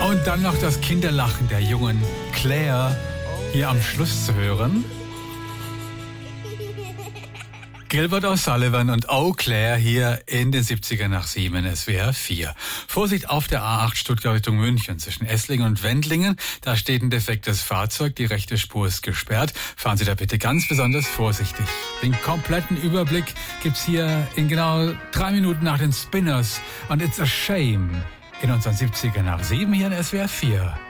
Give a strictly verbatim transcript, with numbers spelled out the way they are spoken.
Und dann noch das Kinderlachen der jungen Claire hier am Schluss zu hören. Gilbert O'Sullivan und Oh Claire hier in den siebziger nach sieben, S W R vier. Vorsicht auf der A acht Stuttgart Richtung München zwischen Esslingen und Wendlingen. Da steht ein defektes Fahrzeug, die rechte Spur ist gesperrt. Fahren Sie da bitte ganz besonders vorsichtig. Den kompletten Überblick gibt's hier in genau drei Minuten nach den Spinners und It's a Shame in unseren siebziger nach sieben hier in S W R vier.